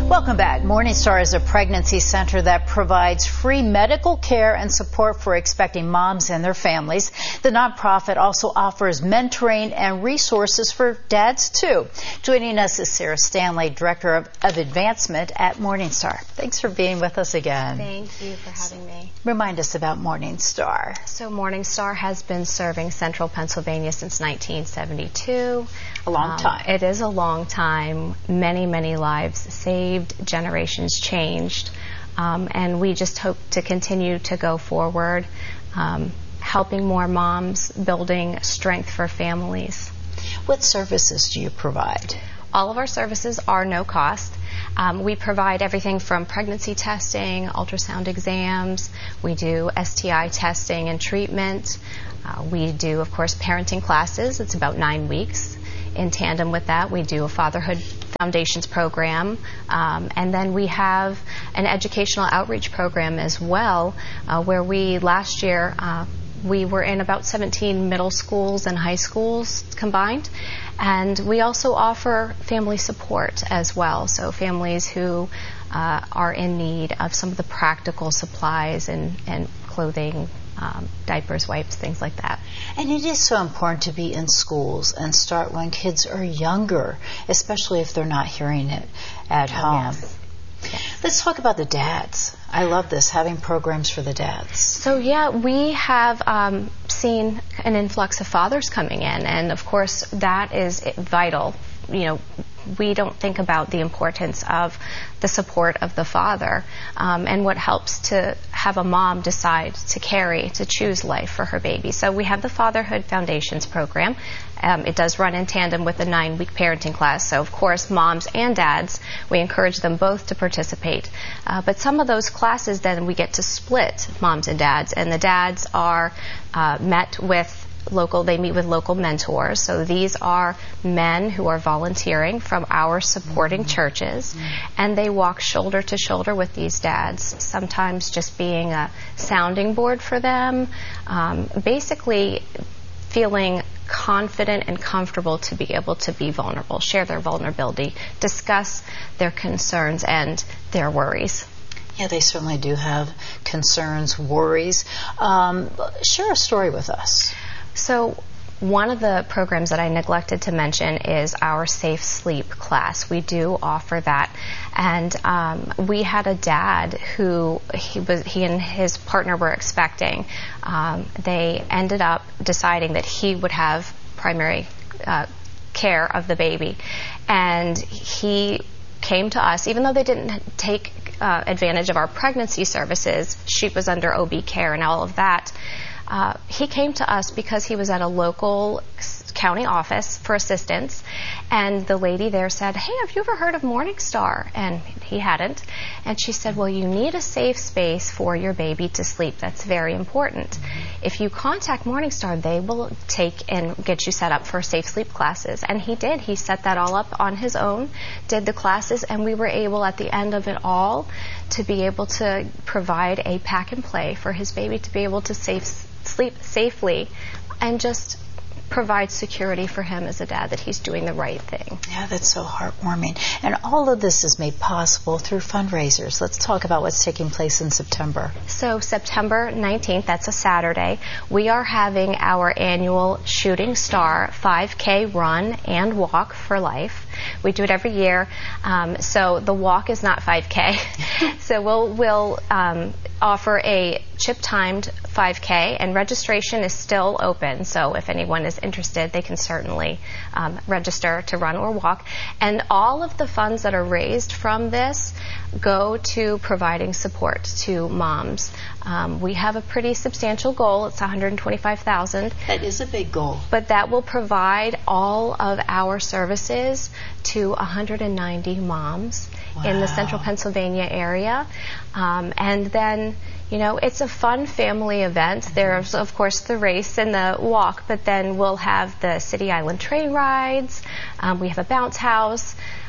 Welcome back. Morning Star is a pregnancy center that provides free medical care and support for expecting moms and their families. The nonprofit also offers mentoring and resources for dads, too. Joining us is Sarah Stanley, Director of Advancement at Morning Star. Thanks for being with us again. Thank you for having me. Remind us about Morning Star. So Morning Star has been serving Central Pennsylvania since 1972. A long time. It is a long time. Many, many lives saved, generations changed, and we just hope to continue to go forward, helping more moms, building strength for families. What services do you provide? All of our services are no cost. We provide everything from pregnancy testing, ultrasound exams. We do STI testing and treatment. We do, of course, parenting classes. It's about 9 weeks. In tandem with that, we do a Fatherhood Foundations program, and then we have an educational outreach program as well, where last year we were in about 17 middle schools and high schools combined, and we also offer family support as well, so families who are in need of some of the practical supplies and clothing, diapers, wipes, things like that. And it is so important to be in schools and start when kids are younger, especially if they're not hearing it at home. Yes. Let's talk about the dads. I love this, having programs for the dads. So yeah, we have seen an influx of fathers coming in, and of course that is vital. You know, we don't think about the importance of the support of the father and what helps to have a mom decide to choose life for her baby. So we have the Fatherhood Foundations program. It does run in tandem with the 9-week parenting class. So of course, moms and dads, we encourage them both to participate. But some of those classes then we get to split moms and dads, and the dads are they meet with local mentors. So these are men who are volunteering from our supporting churches, and they walk shoulder to shoulder with these dads, sometimes just being a sounding board for them, basically feeling confident and comfortable to be able to be vulnerable, share their vulnerability, discuss their concerns and their worries. Yeah, they certainly do have concerns, worries. Share a story with us. So one of the programs that I neglected to mention is our Safe Sleep class. We do offer that. And we had a dad who he and his partner were expecting. They ended up deciding that he would have primary care of the baby. And he came to us, even though they didn't take advantage of our pregnancy services. She was under OB care and all of that. He came to us because he was at a local county office for assistance, and the lady there said, "Hey, have you ever heard of Morning Star?" And he hadn't. And she said, "Well, you need a safe space for your baby to sleep. That's very important. If you contact Morning Star, they will take and get you set up for safe sleep classes." And he did. He set that all up on his own, did the classes, and we were able at the end of it all to be able to provide a pack and play for his baby to be able to sleep safely and just provide security for him as a dad that he's doing the right thing. Yeah, that's so heartwarming. And all of this is made possible through fundraisers. Let's talk about what's taking place in September. So September 19th, that's a Saturday, we are having our annual Shooting Star 5K run and walk for life. We do it every year. So the walk is not 5K. So we'll offer a chip-timed 5K, and registration is still open. So if anyone is interested, they can certainly register to run or walk. And all of the funds that are raised from this go to providing support to moms. We have a pretty substantial goal. It's $125,000. That is a big goal. But that will provide all of our services to 190 moms in the Central Pennsylvania area. And then, you know, it's a fun family event. There's, of course, the race and the walk, but then we'll have the City Island train rides. We have a bounce house.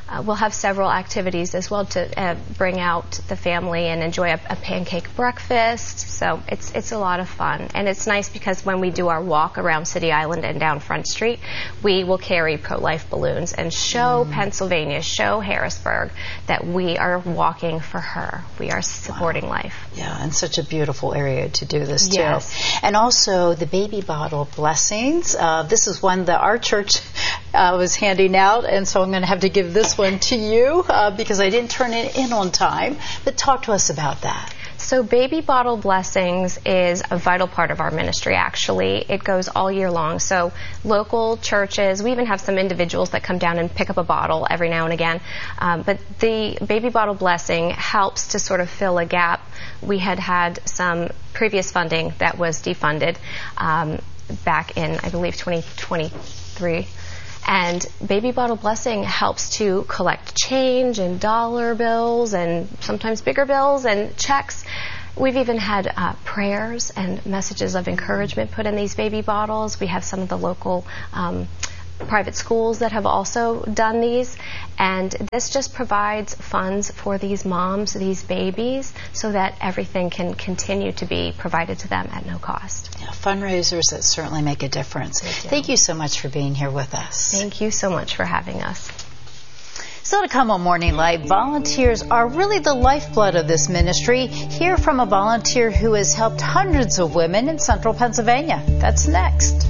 we'll have several activities as well to bring out the family and enjoy a pancake breakfast. So it's a lot of fun. And it's nice because when we do our walk around City Island and down Front Street, we will carry pro-life balloons and show Pennsylvania, show Harrisburg that we are walking for her. We are supporting life. Yeah, and such a beautiful area to do this too. Yes. And also the baby bottle blessings. This is one that our church was handing out, and so I'm going to have to give this one to you because I didn't turn it in on time. But talk to us about that. So baby bottle blessings is a vital part of our ministry, actually. It goes all year long. So local churches, we even have some individuals that come down and pick up a bottle every now and again. But the baby bottle blessing helps to sort of fill a gap. We had some previous funding that was defunded back in, I believe, 2023. And Baby Bottle Blessing helps to collect change and dollar bills and sometimes bigger bills and checks. We've even had prayers and messages of encouragement put in these baby bottles. We have some of the local private schools that have also done these. And this just provides funds for these moms, these babies, so that everything can continue to be provided to them at no cost. Yeah, fundraisers that certainly make a difference. Thank you so much for being here with us. Thank you so much for having us. So to come on Morning Light, volunteers are really the lifeblood of this ministry. Hear from a volunteer who has helped hundreds of women in central Pennsylvania. That's next.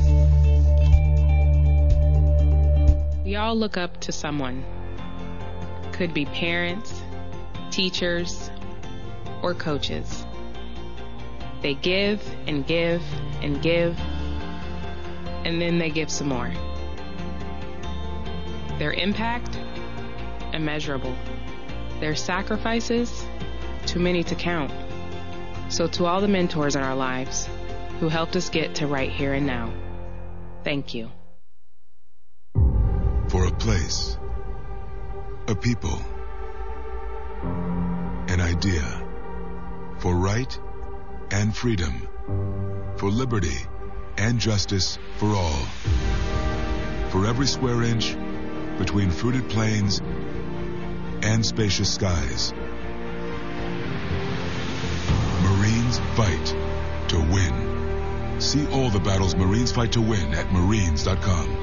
We all look up to someone. Could be parents, teachers, or coaches. They give and give and give, and then they give some more. Their impact, immeasurable. Their sacrifices, too many to count. So to all the mentors in our lives who helped us get to right here and now, thank you. For a place, a people, an idea, for right and freedom, for liberty and justice for all. For every square inch between fruited plains and spacious skies. Marines fight to win. See all the battles Marines fight to win at Marines.com.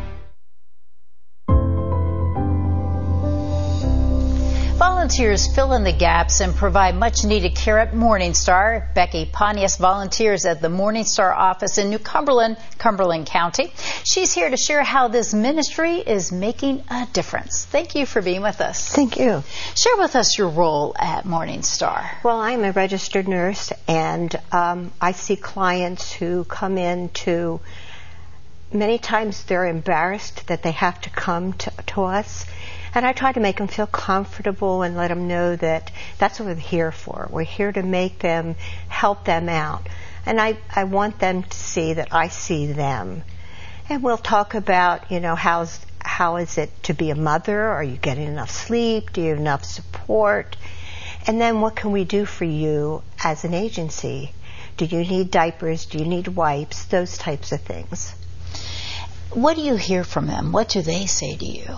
Volunteers fill in the gaps and provide much-needed care at Morning Star. Becky Pontius volunteers at the Morning Star office in New Cumberland, Cumberland County. She's here to share how this ministry is making a difference. Thank you for being with us. Thank you. Share with us your role at Morning Star. Well, I'm a registered nurse, and I see clients who come in to, many times they're embarrassed that they have to come to us. And I try to make them feel comfortable and let them know that that's what we're here for. We're here to make them, help them out. And I want them to see that I see them. And we'll talk about, how is it to be a mother? Are you getting enough sleep? Do you have enough support? And then what can we do for you as an agency? Do you need diapers? Do you need wipes? Those types of things. What do you hear from them? What do they say to you?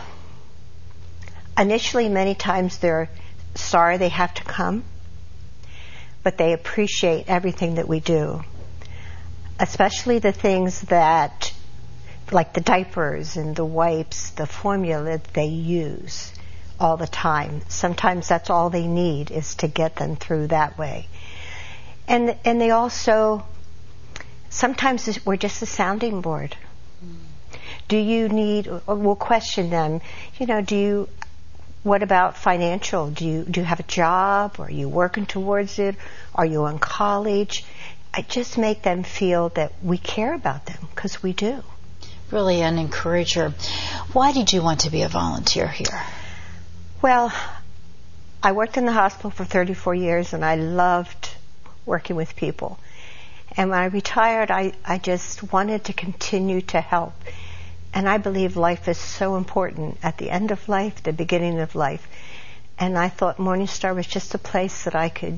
Initially, many times they're sorry they have to come, but they appreciate everything that we do, especially the things that, like the diapers and the wipes, the formula that they use all the time. Sometimes that's all they need is to get them through that way. And they also, sometimes we're just a sounding board. Do you need, we'll question them, what about financial? Do you have a job? Are you working towards it? Are you in college? I just make them feel that we care about them, because we do. Really an encourager. Why did you want to be a volunteer here? Well, I worked in the hospital for 34 years, and I loved working with people. And when I retired, I just wanted to continue to help. And I believe life is so important at the end of life, the beginning of life. And I thought Morning Star was just a place that I could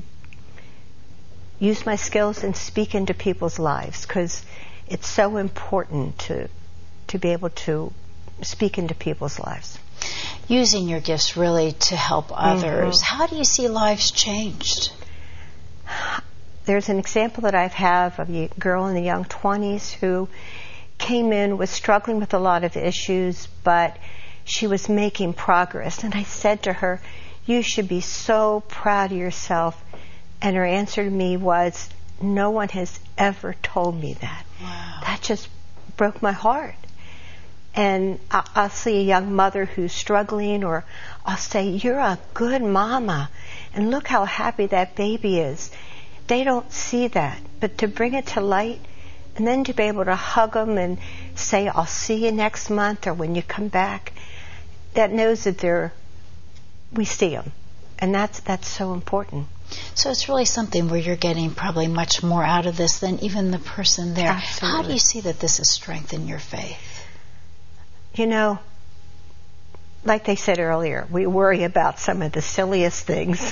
use my skills and speak into people's lives, because it's so important to be able to speak into people's lives. Using your gifts really to help others. How do you see lives changed? There's an example that I have of a girl in the young 20s who came in, was struggling with a lot of issues, but she was making progress. And I said to her, you should be so proud of yourself. And her answer to me was, no one has ever told me that. Wow. That just broke my heart. And I'll see a young mother who's struggling, or I'll say, you're a good mama, and look how happy that baby is. They don't see that. But to bring it to light, and then to be able to hug them and say, I'll see you next month, or when you come back, that knows that we see them. And that's so important. So it's really something where you're getting probably much more out of this than even the person there. Absolutely. How do you see that this has strengthened your faith? You know, like they said earlier, we worry about some of the silliest things.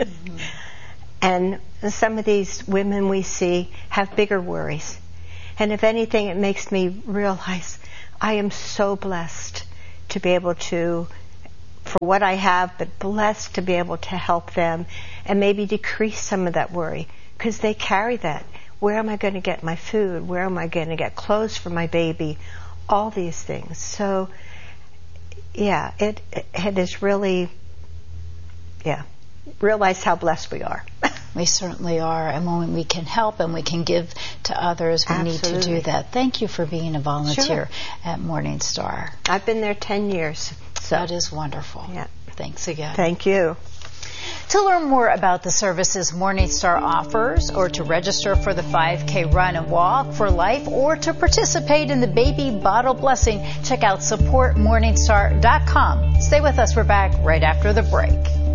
And some of these women we see have bigger worries. And if anything, it makes me realize I am so blessed to be able to, for what I have, but blessed to be able to help them and maybe decrease some of that worry, because they carry that. Where am I going to get my food? Where am I going to get clothes for my baby? All these things. So, yeah, it is really, realize how blessed we are. We certainly are. And when we can help and we can give to others, we Absolutely. need to do that. Thank you for being a volunteer Sure. at Morning Star. I've been there 10 years. So. That is wonderful. Yeah. Thanks again. Thank you. To learn more about the services Morning Star offers, or to register for the 5K Run and Walk for Life, or to participate in the Baby Bottle Blessing, check out supportmorningstar.com. Stay with us. We're back right after the break.